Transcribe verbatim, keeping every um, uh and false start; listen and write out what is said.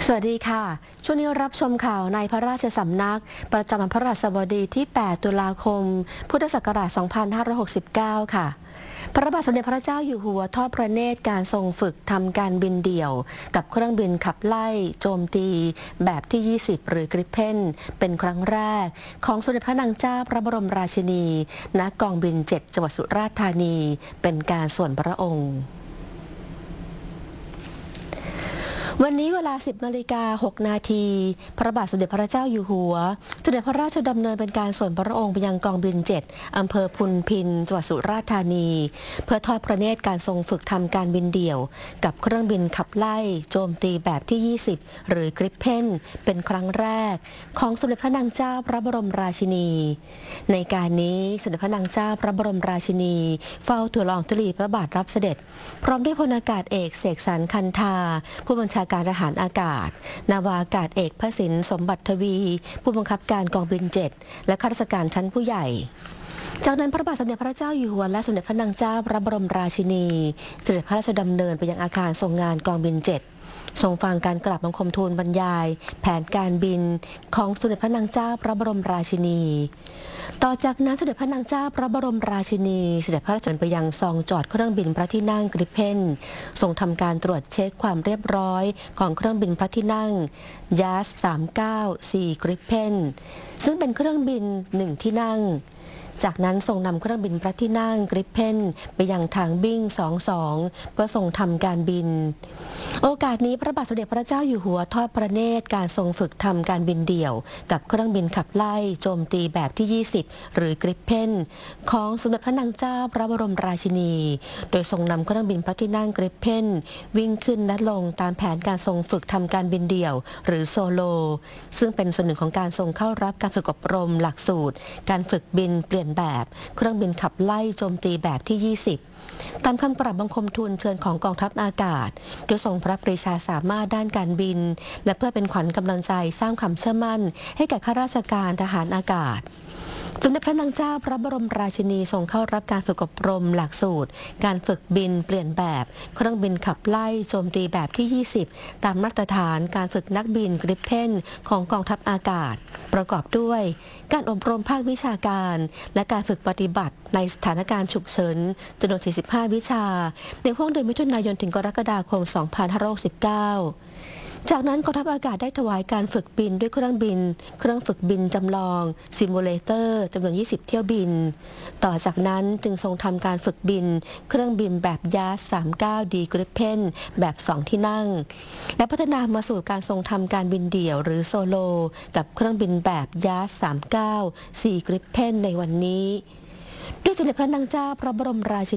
สวัสดีค่ะช่วงนี้รับชมข่าวในพระราชสำนักประจำวันพฤหัสบดีที่ แปด ตุลาคม พุทธศักราช สองพันห้าร้อยหกสิบเก้า ค่ะ พระบาทสมเด็จพระเจ้าอยู่หัวทอดพระเนตรการทรงฝึกทำการบินเดี่ยวกับเครื่องบินขับไล่โจมตีแบบที่ ยี่สิบ หรือกริปเพนเป็นครั้งแรกของสมเด็จพระนางเจ้าพระบรมราชินีณกองบิน เจ็ด จังหวัดสุราษฎร์ธานีเป็นการส่วนพระองค์วันนี้เวลา สิบนาฬิกาหกนาที พระบาทสมเด็จพระเจ้าอยู่หัวเสด็จพระราชดำเนินเป็นการส่วนพระองค์ไปยังกองบิน เจ็ด อำเภอพุนพินจังหวัดสุราษฎร์ธานีเพื่อทอดพระเนตรการทรงฝึกทำการบินเดี่ยวกับเครื่องบินขับไล่โจมตีแบบที่ ยี่สิบ หรือกริปเพนเป็นครั้งแรกของสมเด็จพระนางเจ้าพระบรมราชินีในการนี้สมเด็จพระนางเจ้าพระบรมราชินีเฝ้าทูลละอองธุลีพระบาทรับเสด็จพร้อมด้วยพลอากาศเอกเสกสรรคันธาผู้บัญชาการทหารอากาศนาวาอากาศเอกพระสินสมบัติทวีผู้บังคับการกองบิน เจ็ด และข้าราชการชั้นผู้ใหญ่จากนั้นพระบาทสมเด็จพระเจ้าอยู่หัวและสมเด็จพระนางเจ้าพระบรมราชินีเสด็จพระราชดำเนินไปยังอาคารทรงงานกองบิน เจ็ดทรงฟังการกราบบังคมทูลบรรยายแผนการบินของสมเด็จพระนางเจ้าพระบรมราชินีต่อจากนั้นสมเด็จพระนางเจ้าพระบรมราชินีเสด็จพระราชดำเนินไปยังซองจอดเครื่องบินพระที่นั่งกริปเพนทรงทำการตรวจเช็คความเรียบร้อยของเครื่องบินพระที่นั่งยาสสามเก้าสี่กริปเพนซึ่งเป็นเครื่องบินหนึ่งที่นั่งจากนั้นทรงนำเครื่องบินพระที่นั่งกริปเพนไปยังทางบิ้งสองสองเพื่อทรงทำการบินโอกาสนี้พระบาทสมเด็จพระเจ้าอยู่หัวทอดพระเนตรการทรงฝึกทำการบินเดี่ยวกับเครื่องบินขับไล่โจมตีแบบที่ ยี่สิบ หรือกริปเพนของสมเด็จพระนางเจ้าพระบรมราชินีโดยทรงนำเครื่องบินพระที่นั่งกริปเพนวิ่งขึ้นและลงตามแผนการทรงฝึกทำการบินเดี่ยวหรือโซโลซึ่งเป็นส่วนหนึ่งของการทรงเข้ารับการฝึกอบรมหลักสูตรการฝึกบินเปลี่ยนแบบเครื่องบินขับไล่โจมตีแบบที่ ยี่สิบ ตามคำกราบบังคมทูลเชิญของกองทัพอากาศโดยทรงพระปรีชาสามารถด้านการบินและเพื่อเป็นขวัญกำลังใจสร้างความเชื่อมั่นให้แก่ข้าราชการทหารอากาศสมเด็จพระนางเจ้าพระบรมราชินีทรงเข้ารับการฝึกอบรมหลักสูตรการฝึกบินเปลี่ยนแบบเครื่องบินขับไล่โจมตีแบบที่ ยี่สิบ ตามมาตรฐานการฝึกนักบินกริปเพนของกองทัพอากาศประกอบด้วยการอบรมภาควิชาการและการฝึกปฏิบัติในสถานการณ์ฉุกเฉินจำนวน สี่สิบห้า วิชาในห่วงเดือนมิถุนายนถึงกรกฎาคม สองพันห้าร้อยหกสิบเก้าจากนั้นกองทัพอากาศได้ถวายการฝึกบินด้วยเครื่องบินเครื่องฝึกบินจำลองซิมูเลเตอร์จำนวน ยี่สิบ เที่ยวบินต่อจากนั้นจึงทรงทำการฝึกบินเครื่องบินแบบยาสสามสิบเก้าดีกริปเพนแบบสองที่นั่งและพัฒนามาสู่การทรงทำการบินเดี่ยวหรือโซโลกับเครื่องบินแบบยาสสามสิบเก้าสี่กริปเพนในวันนี้ด้วยสมเด็จพระนางเจ้าพระบรมราชิ